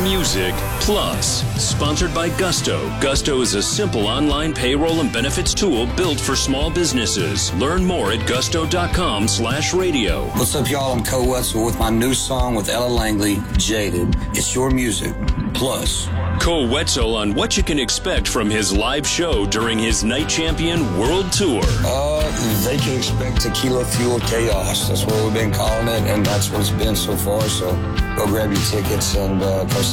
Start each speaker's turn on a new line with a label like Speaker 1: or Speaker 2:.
Speaker 1: Music Plus. Sponsored by Gusto. Gusto is a simple online payroll and benefits tool built for small businesses. Learn more at gusto.com/radio.
Speaker 2: What's up, y'all? I'm Cole Wetzel with my new song with Ella Langley, Jaded. It's your music plus.
Speaker 1: Cole Wetzel on what you can expect from his live show during his Night Champion World Tour.
Speaker 2: They can expect tequila fueled chaos. That's what we've been calling it, and that's what it's been so far. So go grab your tickets and go see